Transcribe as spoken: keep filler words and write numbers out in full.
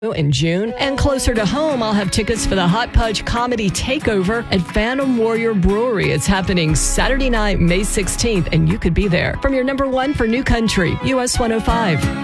in June. And closer to home, I'll have tickets for the Hot Pudge Comedy Takeover at Phantom Warrior Brewery. It's happening Saturday night, May sixteenth, and you could be there. From your number one for New Country, U S one oh five.